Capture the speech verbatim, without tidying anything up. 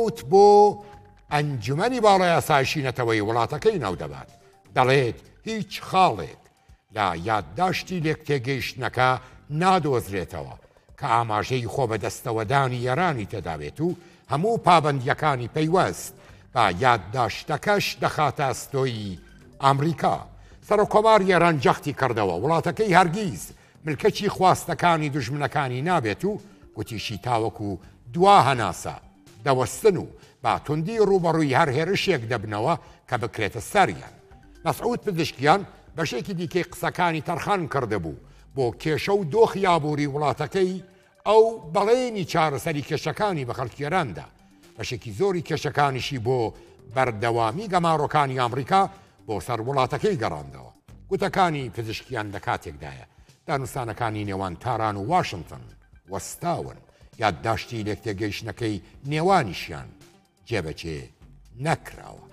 کەوت بۆ ئەنجومەنی باڵای ئاسایشی نەتەوەی وڵاتەکەی ناودەبات دەڵێت هیچ خاڵێک لا یادداشتی لێک تێگەیشتنەکە نادۆزرێتەوە کە ئاماژەی خۆ بەدەستەوەدانی یێرانی تێدابێت و هەموو پابەندیەکانی پەیوەست با یادداشتەکەش دەخاتە ئەستۆی ئەمریکا. سەرۆکۆمار یێران جەختی کردەوە وڵاتەکەی هەرگیز ملکەچی خواستەکانی دوژمنەکانی نابێت و گوتیشی تاوەکو دوا هەناسە دەوەستن و با توندی ڕوبەڕووی هەر هێرشێک دەبنەوە کە بکرێتە سەریان. مەسعود پزیشکیان بەشێکی دیکەی قسەکانی تەرخان کردهبوو بۆ کێشە و دۆخی یابووری وڵاتەکەی ئەو بەڵێنی چارەسەری کێشەکانی بە خەڵکیێراندا. بەشێکی زۆری کێشەکانیشی بۆ بەردەوامی گەماڕۆکانی ئەمریکا بۆ سەر وڵاتەکەی گەڕاندەوە. گوتەکانی پزیشکیان لە کاتێکدایە دانوستانەکانی نێوان تاران و واشنگتن وەستاون یادداشتی لێکتێگەیشتنەکەی نێوانیشیان جێبەجێ نەکراوە.